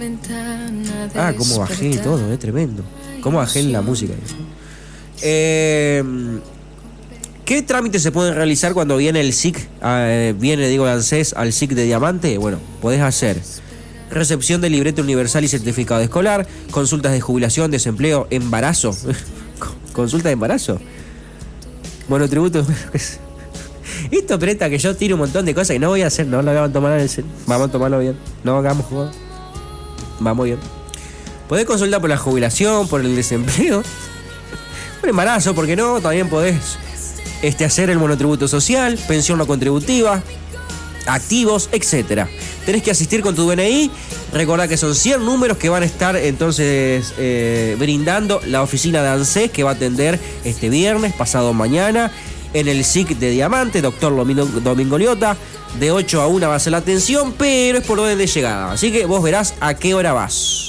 Ah, cómo bajé y todo, tremendo. Cómo bajé la música. ¿Qué trámites se pueden realizar cuando viene el SIC? Viene Diego de ANSES al SIC de Diamante. Bueno, podés hacer recepción de libreta universal y certificado escolar, consultas de jubilación, desempleo, embarazo. ¿Consulta de embarazo? Monotributo. Esto presta que yo tiro un montón de cosas que no voy a hacer, no lo vamos a tomar en el serio. Vamos a tomarlo bien. No hagamos juego. Vamos bien. Podés consultar por la jubilación, por el desempleo, por embarazo, ¿por qué no? También podés hacer el monotributo social, pensión no contributiva, activos, etcétera. Tenés que asistir con tu DNI. Recordá que son 100 números que van a estar entonces brindando la oficina de ANSES, que va a atender este viernes, pasado mañana, en el SIC de Diamante, doctor Domingo Liotta. De 8 a 1 va a ser la atención, pero es por orden de llegada. Así que vos verás a qué hora vas.